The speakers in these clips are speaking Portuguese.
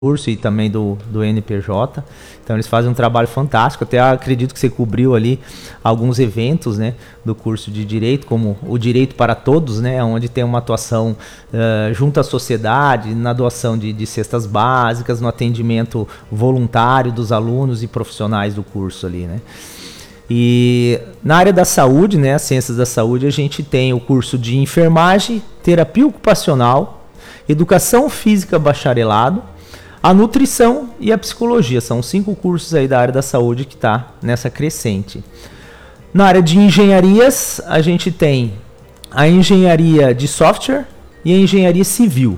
curso e também do NPJ. Então eles fazem um trabalho fantástico. Até acredito que você cobriu ali alguns eventos, né, do curso de Direito, como o Direito para Todos, né, onde tem uma atuação junto à sociedade, na doação de cestas básicas, no atendimento voluntário dos alunos e profissionais do curso ali, né. E na área da saúde, né, as ciências da saúde, a gente tem o curso de enfermagem, terapia ocupacional, educação física bacharelado, a nutrição e a psicologia. São 5 cursos aí da área da saúde que está nessa crescente. Na área de engenharias, a gente tem a engenharia de software e a engenharia civil.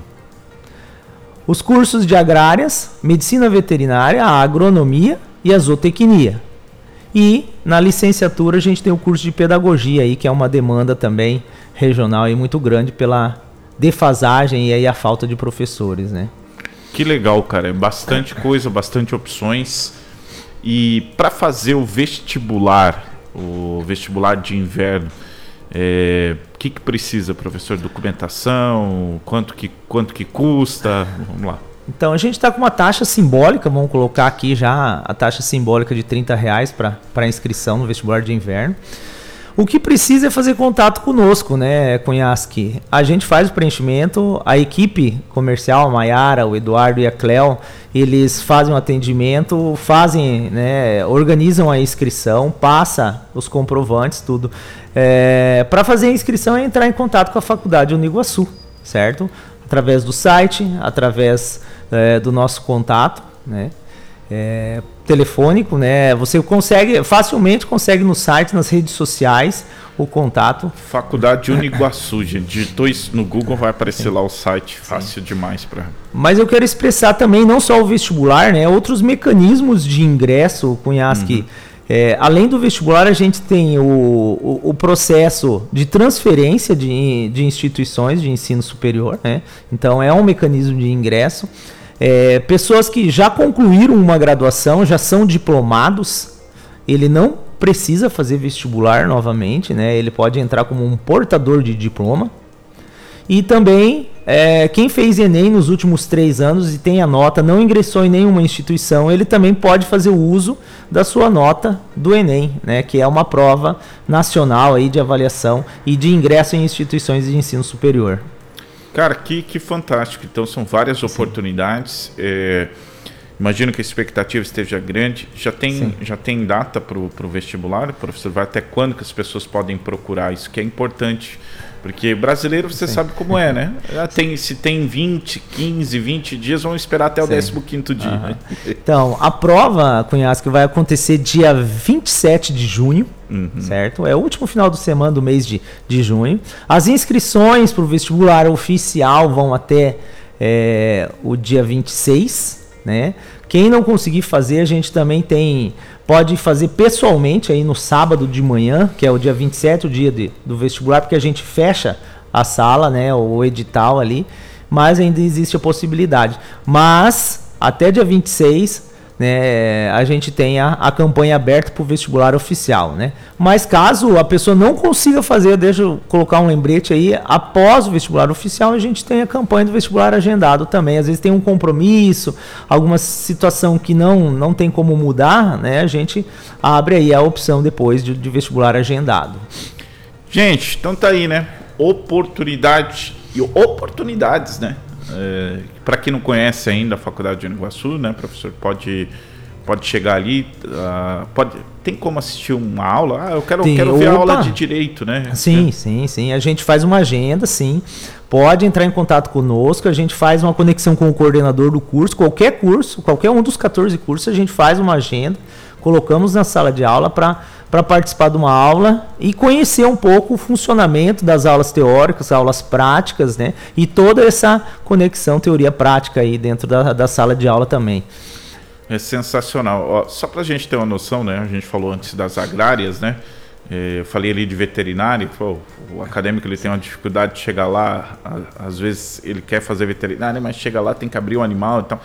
Os cursos de agrárias, medicina veterinária, a agronomia e a zootecnia. E na licenciatura a gente tem o curso de pedagogia aí, que é uma demanda também regional e muito grande pela defasagem e aí a falta de professores, né? Que legal, cara. É bastante coisa, bastante opções. E para fazer o vestibular de inverno, que precisa, professor? Documentação? Quanto que custa? Vamos lá. Então a gente está com uma taxa simbólica, vamos colocar aqui já a taxa simbólica de R$30 para inscrição no vestibular de inverno. O que precisa é fazer contato conosco, né, Cunhasque? A gente faz o preenchimento, a equipe comercial, a Maiara, o Eduardo e a Cléo, eles fazem o atendimento, organizam a inscrição, passa os comprovantes, tudo. Para fazer a inscrição é entrar em contato com a Faculdade Uniguaçu, certo? Através do site, através do nosso contato, né? Telefônico, né? Você facilmente consegue no site, nas redes sociais, o contato. Faculdade Uniguaçu, gente. Digitou isso no Google, vai aparecer lá o site. Fácil demais para. Mas eu quero expressar também não só o vestibular, né? Outros mecanismos de ingresso, Cunhasque. Além do vestibular, a gente tem o processo de transferência de instituições de ensino superior, né? Então é um mecanismo de ingresso. Pessoas que já concluíram uma graduação, já são diplomados, ele não precisa fazer vestibular novamente, né? Ele pode entrar como um portador de diploma. E também quem fez Enem nos últimos 3 anos e tem a nota, não ingressou em nenhuma instituição, ele também pode fazer o uso da sua nota do Enem, né? Que é uma prova nacional aí de avaliação e de ingresso em instituições de ensino superior. Cara, que fantástico. Então são várias oportunidades. Imagino que a expectativa esteja grande. Já tem data para o vestibular? Professor, vai até quando que as pessoas podem procurar? Isso que é importante. Porque brasileiro, você sabe como é, né? Se tem 20 dias, vamos esperar até o 15º dia. Né? Então, a prova, Cunhasque, vai acontecer dia 27 de junho, certo? É o último final de semana do mês de junho. As inscrições para o vestibular oficial vão até o dia 26, né? Quem não conseguir fazer, a gente também pode fazer pessoalmente aí no sábado de manhã, que é o dia 27, o dia do vestibular, porque a gente fecha a sala, né, o edital ali, mas ainda existe a possibilidade. Mas até dia 26, né, a gente tem a campanha aberta para o vestibular oficial, né? Mas caso a pessoa não consiga fazer, deixa eu colocar um lembrete aí, após o vestibular oficial a gente tem a campanha do vestibular agendado também. Às vezes tem um compromisso, alguma situação que não tem como mudar, né? A gente abre aí a opção depois de vestibular agendado. Gente, então tá aí, né? Oportunidade e oportunidades, né? Para quem não conhece ainda a Faculdade de Uniguaçu, né, professor, pode chegar ali, tem como assistir uma aula? Eu quero ver a aula de Direito, né? Sim. A gente faz uma agenda, sim. Pode entrar em contato conosco, a gente faz uma conexão com o coordenador do curso, qualquer um dos 14 cursos, a gente faz uma agenda, colocamos na sala de aula para participar de uma aula e conhecer um pouco o funcionamento das aulas teóricas, aulas práticas, né? E toda essa conexão teoria-prática aí dentro da sala de aula também. É sensacional. Só para a gente ter uma noção, né? A gente falou antes das agrárias, né? Eu falei ali de veterinário. O acadêmico ele tem uma dificuldade de chegar lá. Às vezes ele quer fazer veterinário, mas chega lá tem que abrir um animal e tal.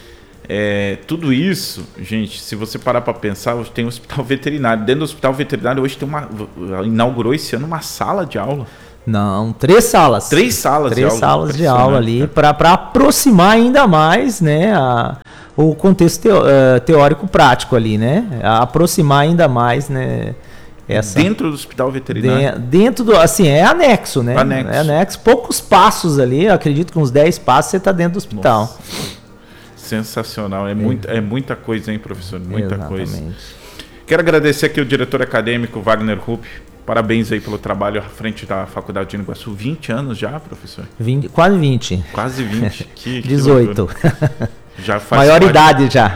Tudo isso, gente, se você parar para pensar, hoje tem um hospital veterinário. Dentro do hospital veterinário hoje inaugurou esse ano uma sala de aula. Não, 3 salas. 3 salas de aula. 3 salas de aula ali, para aproximar ainda mais, né, o contexto teórico prático ali, né? Aproximar ainda mais, né? Dentro do hospital veterinário? Dentro do, assim, é anexo, né? Anexo. É anexo, poucos passos ali, eu acredito que uns 10 passos você está dentro do hospital. Nossa. Sensacional, é muita coisa, hein, professor? Muita coisa. Quero agradecer aqui o diretor acadêmico Wagner Rupp. Parabéns aí pelo trabalho à frente da Faculdade de Iguaçu. 20 anos já, professor? Quase 20. Quase 20. 18. Já faz maioridade já.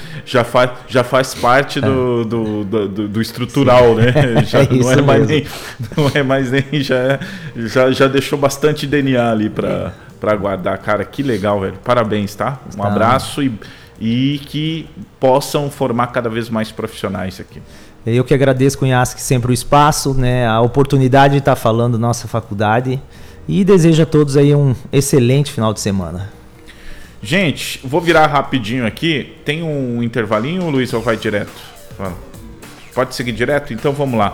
já faz parte do estrutural, né? Já não é mais nem já deixou bastante DNA ali para guardar. Cara, que legal, velho. Parabéns, tá? Um abraço e que possam formar cada vez mais profissionais aqui. Eu que agradeço, Cunhasque, sempre o espaço, né, a oportunidade de estar falando da nossa faculdade e desejo a todos aí um excelente final de semana. Gente, vou virar rapidinho aqui. Tem um intervalinho, Luiz, ou vai direto? Pode seguir direto? Então vamos lá.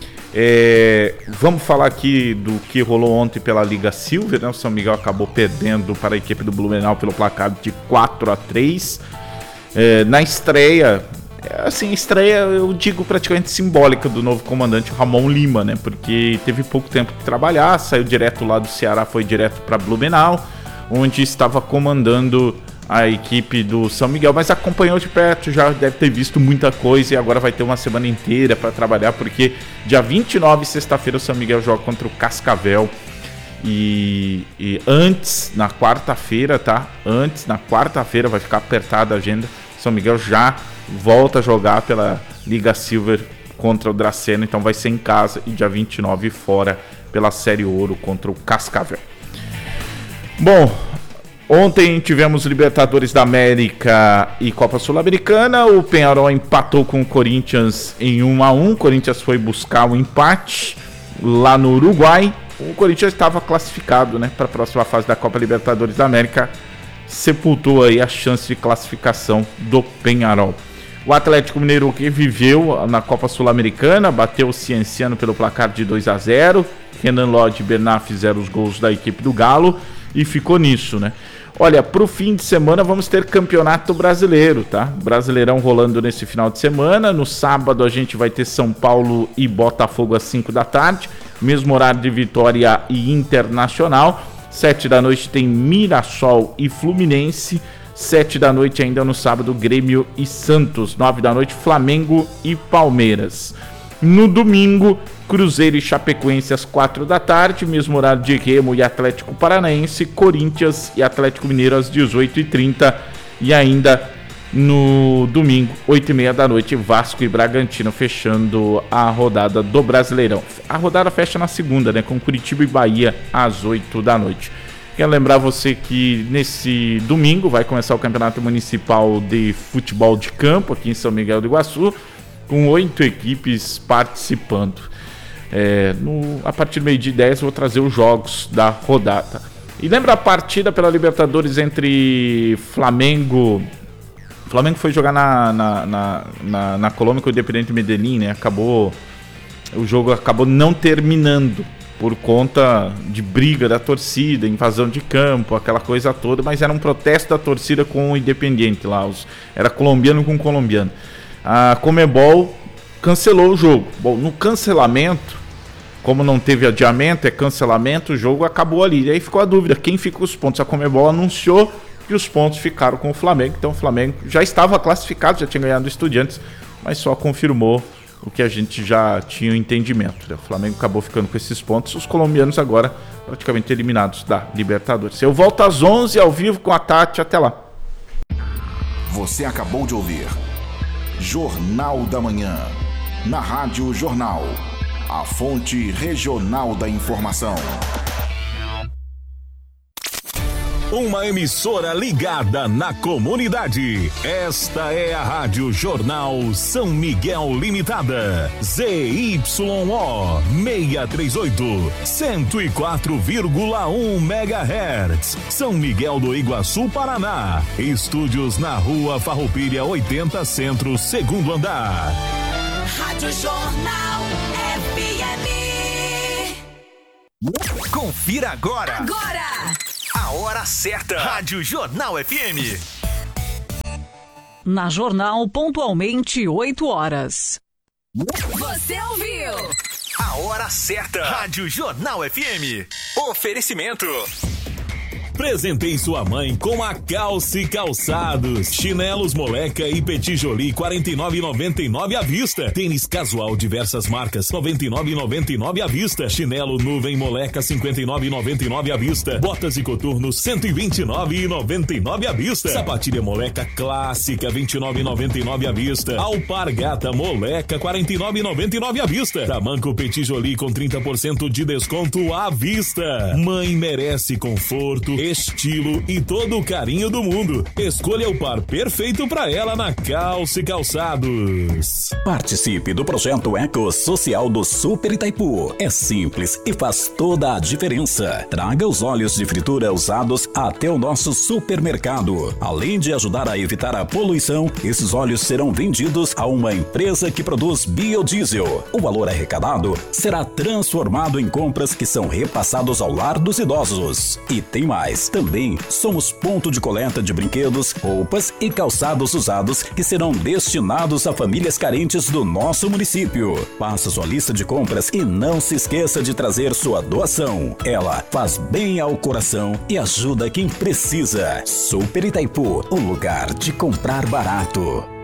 Vamos falar aqui do que rolou ontem pela Liga Silver, né? O São Miguel acabou perdendo para a equipe do Blumenau pelo placar de 4-3. Na estreia, eu digo praticamente simbólica do novo comandante Ramon Lima, né? Porque teve pouco tempo de trabalhar, saiu direto lá do Ceará, foi direto para Blumenau, onde estava comandando a equipe do São Miguel, mas acompanhou de perto, já deve ter visto muita coisa e agora vai ter uma semana inteira para trabalhar, porque dia 29, sexta-feira, o São Miguel joga contra o Cascavel. E antes, na quarta-feira, tá? Na quarta-feira vai ficar apertada a agenda. São Miguel já volta a jogar pela Liga Silver contra o Dracena, então vai ser em casa, e dia 29 fora pela Série Ouro contra o Cascavel. Bom, ontem tivemos Libertadores da América e Copa Sul-Americana. O Peñarol empatou com o Corinthians em 1-1. O Corinthians foi buscar o empate lá no Uruguai. O Corinthians estava classificado, né, para a próxima fase da Copa Libertadores da América. Sepultou aí a chance de classificação do Peñarol. O Atlético Mineiro, que viveu na Copa Sul-Americana, bateu o Cienciano pelo placar de 2-0. Renan Lodge e Bernard fizeram os gols da equipe do Galo e ficou nisso, né? Olha, pro fim de semana vamos ter Campeonato Brasileiro, tá? Brasileirão rolando nesse final de semana. No sábado a gente vai ter São Paulo e Botafogo às 5 da tarde. Mesmo horário de Vitória e Internacional. 7 da noite tem Mirassol e Fluminense. 7 da noite ainda no sábado, Grêmio e Santos. 9 da noite, Flamengo e Palmeiras. No domingo, Cruzeiro e Chapecoense às 4 da tarde. Mesmo horário de Remo e Atlético Paranaense. Corinthians e Atlético Mineiro às 18h30. E ainda no domingo, 8h30 da noite, Vasco e Bragantino fechando a rodada do Brasileirão. A rodada fecha na segunda, né, com Curitiba e Bahia às 8 da noite. Quero lembrar você que nesse domingo vai começar o Campeonato Municipal de Futebol de Campo aqui em São Miguel do Iguaçu, com 8 equipes participando. A partir do meio-dia 10 vou trazer os jogos da rodada. E lembra a partida pela Libertadores entre Flamengo... O Flamengo foi jogar na Colômbia com o Independiente Medellín, né? O jogo acabou não terminando por conta de briga da torcida, invasão de campo, aquela coisa toda, mas era um protesto da torcida com o Independiente lá, era colombiano com colombiano. A Conmebol cancelou o jogo. Bom, no cancelamento, como não teve adiamento, é cancelamento, o jogo acabou ali. E aí ficou a dúvida, quem fica com os pontos? A Conmebol anunciou que os pontos ficaram com o Flamengo, então o Flamengo já estava classificado, já tinha ganhado o Estudiantes, mas só confirmou o que a gente já tinha entendimento, né? O Flamengo acabou ficando com esses pontos, os colombianos agora praticamente eliminados da Libertadores. Eu volto às 11 ao vivo com a Tati, até lá. Você acabou de ouvir Jornal da Manhã, na Rádio Jornal, a fonte regional da informação. Uma emissora ligada na comunidade. Esta é a Rádio Jornal São Miguel Limitada. ZYO 638, 104,1 MHz. São Miguel do Iguaçu, Paraná. Estúdios na Rua Farroupilha 80 Centro, segundo andar. Rádio Jornal FM. Confira agora! Agora! A hora certa! Rádio Jornal FM. Na Jornal, pontualmente 8 horas. Você ouviu? A hora certa! Rádio Jornal FM. Oferecimento. Presentei sua mãe com a Calce Calçados. Chinelos Moleca e Petit Jolie 49,99 à vista. Tênis casual diversas marcas 99,99 à vista. Chinelo Nuvem Moleca 59,99 à vista. Botas e coturnos 129,99 à vista. Sapatilha Moleca clássica 29,99 à vista. Alpargata Moleca 49,99 à vista. Tamanco Petit Jolie com 30% de desconto à vista. Mãe merece conforto, estilo e todo o carinho do mundo. Escolha o par perfeito para ela na Calce Calçados. Participe do projeto Eco Social do Super Itaipu. É simples e faz toda a diferença. Traga os óleos de fritura usados até o nosso supermercado. Além de ajudar a evitar a poluição, esses óleos serão vendidos a uma empresa que produz biodiesel. O valor arrecadado será transformado em compras que são repassados ao lar dos idosos. E tem mais. Também somos ponto de coleta de brinquedos, roupas e calçados usados que serão destinados a famílias carentes do nosso município. Faça sua lista de compras e não se esqueça de trazer sua doação. Ela faz bem ao coração e ajuda quem precisa. Super Itaipu, o lugar de comprar barato.